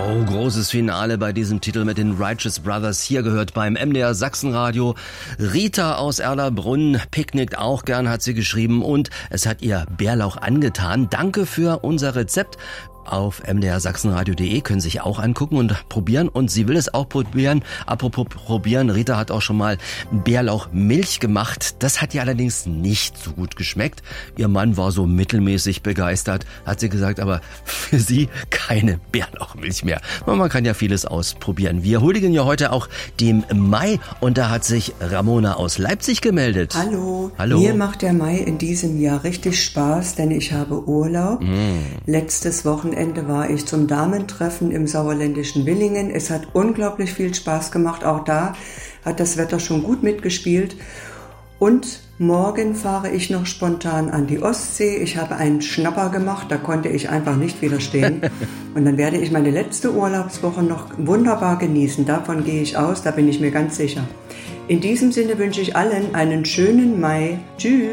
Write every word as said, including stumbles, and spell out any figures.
Oh, großes Finale bei diesem Titel mit den Righteous Brothers. Hier gehört beim M D R Sachsenradio. Rita aus Erlabrunn picknickt auch gern, hat sie geschrieben. Und es hat ihr Bärlauch angetan. Danke für unser Rezept. Auf m d r sachsenradio punkt d e können Sie sich auch angucken und probieren. Und sie will es auch probieren. Apropos probieren, Rita hat auch schon mal Bärlauchmilch gemacht. Das hat ihr allerdings nicht so gut geschmeckt. Ihr Mann war so mittelmäßig begeistert, hat sie gesagt, aber für sie keine Bärlauchmilch mehr. Man kann ja vieles ausprobieren. Wir huldigen ja heute auch dem Mai und da hat sich Ramona aus Leipzig gemeldet. Hallo. Hallo. Mir macht der Mai in diesem Jahr richtig Spaß, denn ich habe Urlaub. Mm. Letztes Wochenende Ende war ich zum Damentreffen im sauerländischen Willingen. Es hat unglaublich viel Spaß gemacht. Auch da hat das Wetter schon gut mitgespielt. Und morgen fahre ich noch spontan an die Ostsee. Ich habe einen Schnapper gemacht, da konnte ich einfach nicht widerstehen. Und dann werde ich meine letzte Urlaubswoche noch wunderbar genießen. Davon gehe ich aus, da bin ich mir ganz sicher. In diesem Sinne wünsche ich allen einen schönen Mai. Tschüss.